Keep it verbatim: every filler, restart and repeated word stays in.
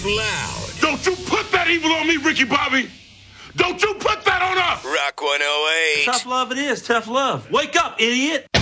loud. Don't you put that evil on me, Ricky Bobby. Don't you put that on us. Rock one oh eight. Tough love it is, tough love. Wake up, idiot.